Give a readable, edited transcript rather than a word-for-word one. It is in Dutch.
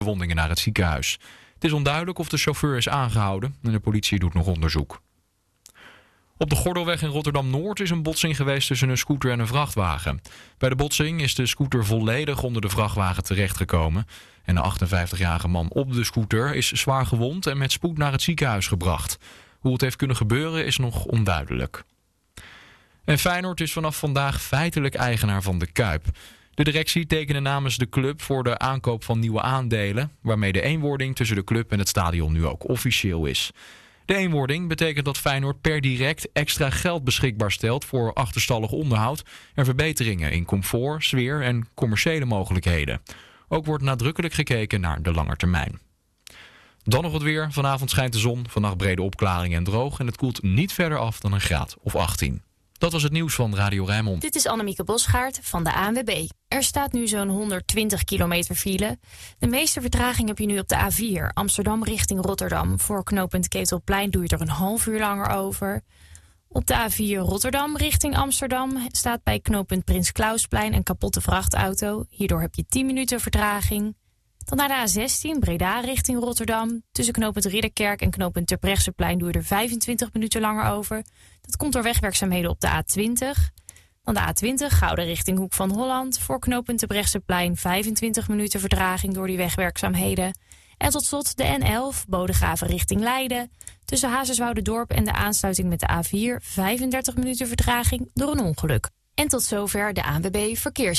verwondingen naar het ziekenhuis. Het is onduidelijk of de chauffeur is aangehouden en de politie doet nog onderzoek. Op de Gordelweg in Rotterdam-Noord is een botsing geweest tussen een scooter en een vrachtwagen. Bij de botsing is de scooter volledig onder de vrachtwagen terechtgekomen. En de 58-jarige man op de scooter is zwaar gewond en met spoed naar het ziekenhuis gebracht. Hoe het heeft kunnen gebeuren is nog onduidelijk. En Feyenoord is vanaf vandaag feitelijk eigenaar van de Kuip. De directie tekende namens de club voor de aankoop van nieuwe aandelen, waarmee de eenwording tussen de club en het stadion nu ook officieel is. De eenwording betekent dat Feyenoord per direct extra geld beschikbaar stelt voor achterstallig onderhoud en verbeteringen in comfort, sfeer en commerciële mogelijkheden. Ook wordt nadrukkelijk gekeken naar de langetermijn. Dan nog het weer. Vanavond schijnt de zon, vannacht brede opklaringen en droog en het koelt niet verder af dan een graad of 18. Dat was het nieuws van Radio Rijnmond. Dit is Annemieke Bosgaard van de ANWB. Er staat nu zo'n 120 kilometer file. De meeste vertraging heb je nu op de A4, Amsterdam richting Rotterdam. Voor knooppunt Ketelplein doe je er een half uur langer over. Op de A4 Rotterdam richting Amsterdam staat bij knooppunt Prins Klausplein een kapotte vrachtauto. Hierdoor heb je 10 minuten vertraging. Dan naar de A16 Breda richting Rotterdam. Tussen knooppunt Ridderkerk en knooppunt Terbrechtseplein doe je er 25 minuten langer over. Dat komt door wegwerkzaamheden op de A20. Dan de A20 Gouden richting Hoek van Holland. Voor knooppunt Terbrechtseplein 25 minuten vertraging door die wegwerkzaamheden. En tot slot de N11 Bodegraven richting Leiden. Tussen Hazerswoude-dorp en de aansluiting met de A4 35 minuten vertraging door een ongeluk. En tot zover de ANWB Verkeers.